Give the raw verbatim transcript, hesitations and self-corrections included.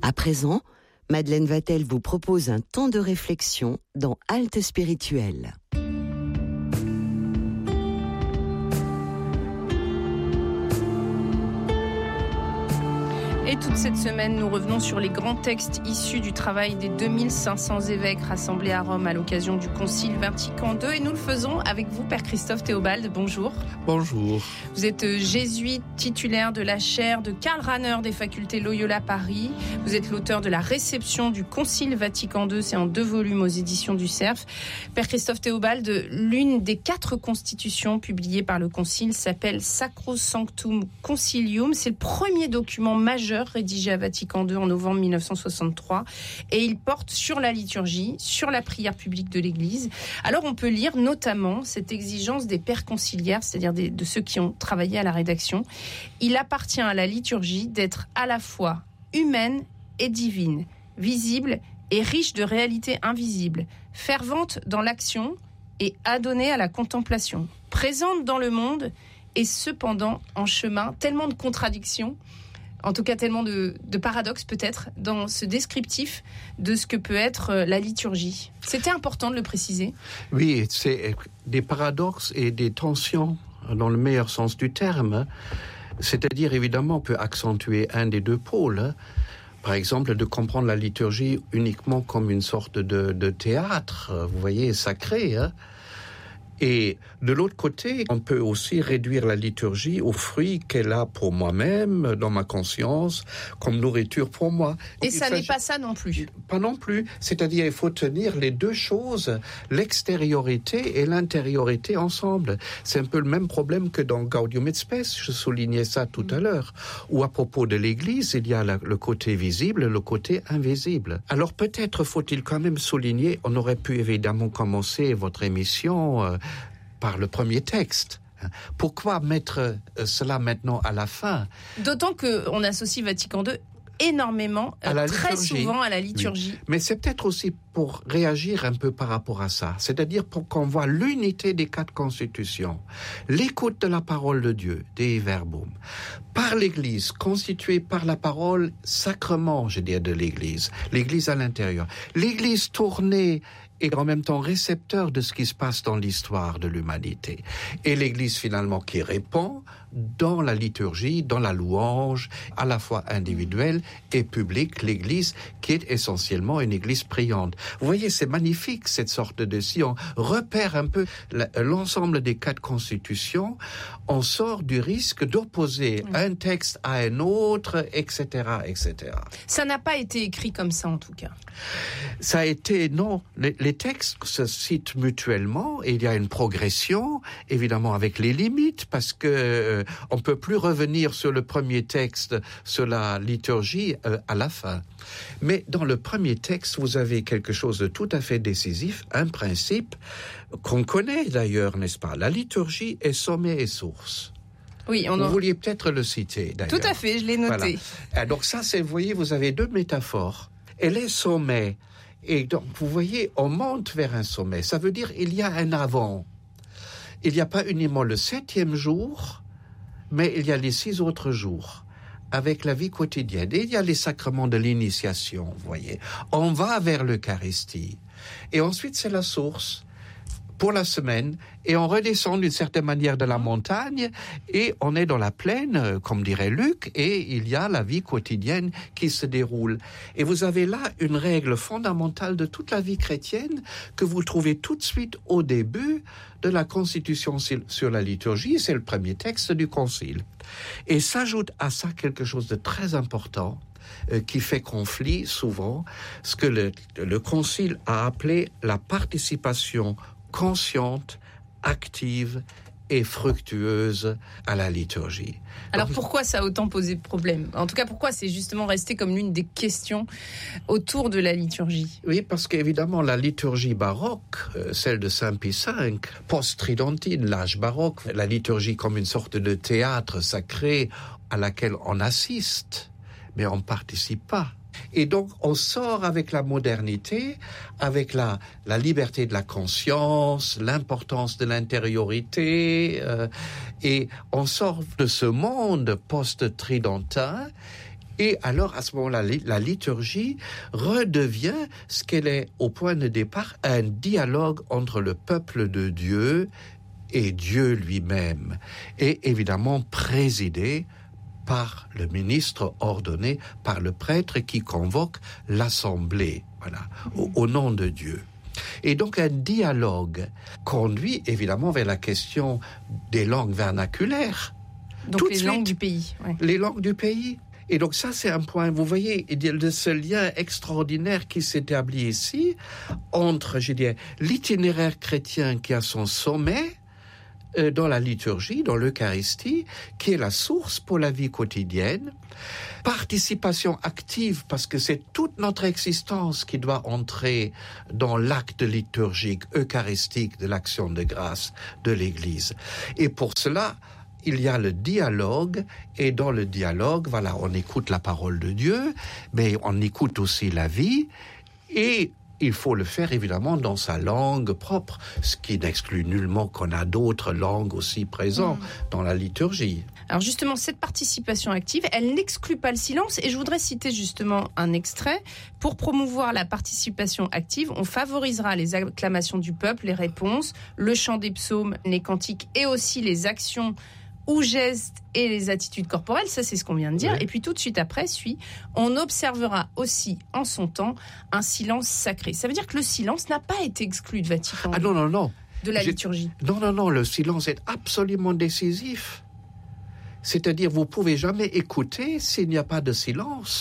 À présent, Madeleine Vatel vous propose un temps de réflexion dans Halte Spirituelle. Et toute cette semaine, nous revenons sur les grands textes issus du travail des deux mille cinq cents évêques rassemblés à Rome à l'occasion du Concile Vatican deux. Et nous le faisons avec vous, Père Christophe Théobald. Bonjour. Bonjour. Vous êtes jésuite titulaire de la chaire de Karl Rahner des facultés Loyola Paris. Vous êtes l'auteur de la réception du Concile Vatican deux. C'est en deux volumes aux éditions du Cerf. Père Christophe Théobald, l'une des quatre constitutions publiées par le Concile s'appelle Sacrosanctum Concilium. C'est le premier document majeur rédigé à Vatican deux en novembre mille neuf cent soixante-trois, et il porte sur la liturgie, sur la prière publique de l'Église. Alors on peut lire notamment cette exigence des pères conciliaires, c'est-à-dire des, de ceux qui ont travaillé à la rédaction. Il appartient à la liturgie d'être à la fois humaine et divine, visible et riche de réalités invisibles, fervente dans l'action et adonnée à la contemplation, présente dans le monde et cependant en chemin. Tellement de contradictions, en tout cas tellement de, de paradoxes peut-être, dans ce descriptif de ce que peut être la liturgie. C'était important de le préciser. Oui, c'est des paradoxes et des tensions dans le meilleur sens du terme. C'est-à-dire, évidemment, on peut accentuer un des deux pôles. Par exemple, de comprendre la liturgie uniquement comme une sorte de, de théâtre, vous voyez, sacré, hein. Et de l'autre côté, on peut aussi réduire la liturgie aux fruits qu'elle a pour moi-même, dans ma conscience, comme nourriture pour moi. Et ça n'est pas ça non plus. Pas non plus. C'est-à-dire, il faut tenir les deux choses, l'extériorité et l'intériorité ensemble. C'est un peu le même problème que dans Gaudium et Spes, je soulignais ça tout à l'heure. Où à propos de l'Église, il y a le côté visible et le côté invisible. Alors peut-être faut-il quand même souligner, on aurait pu évidemment commencer votre émission euh, par le premier texte. Pourquoi mettre cela maintenant à la fin ? D'autant qu'on associe Vatican deux énormément, euh, très liturgie. souvent à la liturgie. Oui. Mais c'est peut-être aussi pour réagir un peu par rapport à ça. C'est-à-dire pour qu'on voit l'unité des quatre constitutions, l'écoute de la parole de Dieu, Dei Verbum, par l'Église, constituée par la parole sacrement, je dirais, de l'Église, l'Église à l'intérieur, l'Église tournée et en même temps récepteur de ce qui se passe dans l'histoire de l'humanité. Et l'Église finalement qui répond dans la liturgie, dans la louange, à la fois individuelle et publique, l'Église qui est essentiellement une Église priante. Vous voyez, c'est magnifique cette sorte de... Si on repère un peu l'ensemble des quatre constitutions, on sort du risque d'opposer oui. un texte à un autre, et cetera, et cetera. Ça n'a pas été écrit comme ça en tout cas. Ça a été, non, les, les textes se citent mutuellement et il y a une progression, évidemment avec les limites, parce que euh, on peut plus revenir sur le premier texte, sur la liturgie euh, à la fin. Mais dans le premier texte, vous avez quelque chose de tout à fait décisif, un principe qu'on connaît d'ailleurs, n'est-ce pas ? La liturgie est sommet et source. Oui, on vous en... vouliez peut-être le citer d'ailleurs. Tout à fait, je l'ai noté. Voilà. Donc ça, c'est, vous voyez, vous avez deux métaphores. Elle est sommet. Et donc, vous voyez, on monte vers un sommet. Ça veut dire il y a un avant. Il n'y a pas uniquement le septième jour, mais il y a les six autres jours, avec la vie quotidienne. Et il y a les sacrements de l'initiation, vous voyez. On va vers l'Eucharistie. Et ensuite, c'est la source pour la semaine, et on redescend d'une certaine manière de la montagne, et on est dans la plaine, comme dirait Luc, et il y a la vie quotidienne qui se déroule. Et vous avez là une règle fondamentale de toute la vie chrétienne que vous trouvez tout de suite au début de la Constitution sur la liturgie, c'est le premier texte du Concile. Et s'ajoute à ça quelque chose de très important, euh, qui fait conflit souvent, ce que le, le Concile a appelé la participation consciente, active et fructueuse à la liturgie. Alors pourquoi ça a autant posé de problèmes ? En tout cas, pourquoi c'est justement resté comme l'une des questions autour de la liturgie ? Oui, parce qu'évidemment, la liturgie baroque, euh, celle de Saint Pie cinq, post-tridentine, l'âge baroque, la liturgie comme une sorte de théâtre sacré à laquelle on assiste, mais on ne participe pas. Et donc, on sort avec la modernité, avec la, la liberté de la conscience, l'importance de l'intériorité, euh, et on sort de ce monde post-tridentin Et alors, à ce moment-là, la liturgie redevient ce qu'elle est au point de départ, un dialogue entre le peuple de Dieu et Dieu lui-même, et évidemment présidé par le ministre ordonné, par le prêtre qui convoque l'assemblée, voilà, au, au nom de Dieu. Et donc un dialogue conduit évidemment vers la question des langues vernaculaires. Donc Tout les de langues suite, du pays. Ouais. Les langues du pays. Et donc ça, c'est un point, vous voyez, de ce lien extraordinaire qui s'établit ici entre, je dirais, l'itinéraire chrétien qui a son sommet euh, dans la liturgie, dans l'Eucharistie, qui est la source pour la vie quotidienne, participation active, parce que c'est toute notre existence qui doit entrer dans l'acte liturgique, eucharistique de l'action de grâce de l'Église. Et pour cela, il y a le dialogue, et dans le dialogue, voilà, on écoute la parole de Dieu, mais on écoute aussi la vie, et il faut le faire évidemment dans sa langue propre, ce qui n'exclut nullement qu'on a d'autres langues aussi présentes mmh. dans la liturgie. Alors justement, cette participation active, elle n'exclut pas le silence, et je voudrais citer justement un extrait. Pour promouvoir la participation active, on favorisera les acclamations du peuple, les réponses, le chant des psaumes, les cantiques, et aussi les actions ou gestes et les attitudes corporelles, ça c'est ce qu'on vient de dire. Oui. Et puis tout de suite après suit, on observera aussi en son temps un silence sacré. Ça veut dire que le silence n'a pas été exclu de Vatican. Ah non, non, non. De la J'ai... liturgie. Non, non, non, le silence est absolument décisif. C'est-à-dire, vous pouvez jamais écouter s'il n'y a pas de silence.